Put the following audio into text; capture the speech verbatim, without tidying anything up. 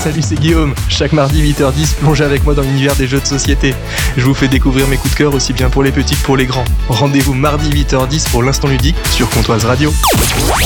Salut, c'est Guillaume. Chaque mardi huit heures dix, plongez avec moi dans l'univers des jeux de société. Je vous fais découvrir mes coups de cœur aussi bien pour les petits que pour les grands. Rendez-vous mardi huit heures dix pour l'instant ludique sur Comptoise Radio.